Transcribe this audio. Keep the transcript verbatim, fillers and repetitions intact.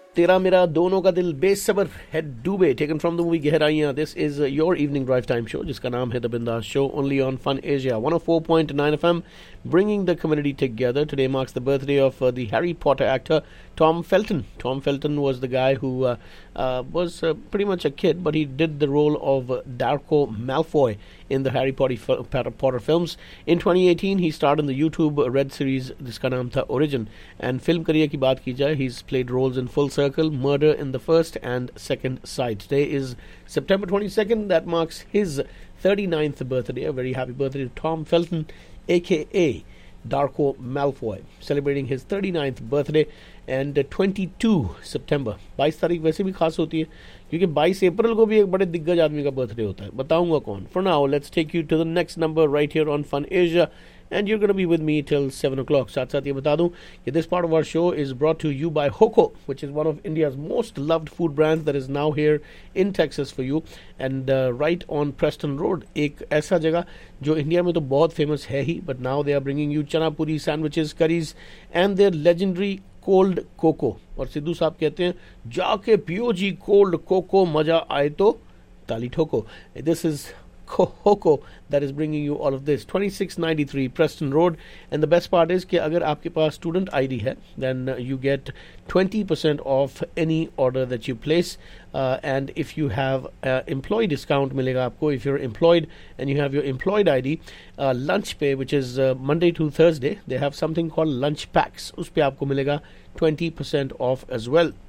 तेरा मेरा दोनों का दिल बेसब्र है डूबे, taken from the movie गहराइयां. This is your evening drive time show जिसका नाम है द बिंदास show, only on fun Asia one oh four point nine F M, bringing the community together. Today marks the birthday of uh, the Harry Potter actor Tom Felton. Tom Felton was the guy who uh, uh, was uh, pretty much a kid, but he did the role of uh, Draco Malfoy in the Harry Potter, Potter films. In twenty eighteen, he starred in the YouTube Red series जिसका नाम था Origin. And film career की बात की जाए, he's played roles in Full Circle, Murder in the First and Second Sight. Today is September twenty-second. That marks his thirty-ninth birthday. A very happy birthday to Tom Felton, aka Draco Malfoy, celebrating his thirty-ninth birthday. And twenty-two September, बाईस तारीख वैसे भी खास होती है क्योंकि बाईस अप्रैल को भी एक बड़े दिग्गज आदमी का बर्थडे होता है. बताऊंगा कौन. For now, let's take you to the next number right here on Fun Asia, and you're going to be with me till seven o'clock. साथ साथ ये बता दूं कि this part of our show is brought to you by Hoko, which is one of India's most loved food brands that is now here in Texas for you, and uh, right on Preston Road. एक ऐसा जगह जो India में तो बहुत famous है ही, but now they are bringing you chana puri sandwiches, curries, and their legendary cold cocoa. और सिद्धू साहब कहते हैं जाके पियो जी कोल्ड कोको, मजा आए तो ताली ठोको. This is Hoko that is bringing you all of this. twenty-six ninety-three Preston Road, and the best part is कि अगर आपके पास student I D है, then uh, you get twenty percent off any order that you place, uh, and if you have uh, employee discount मिलेगा आपको if you're employed and you have your employed I D. uh, lunch pay, which is uh, Monday to Thursday, they have something called lunch packs. उस पे आपको मिलेगा twenty percent off as well.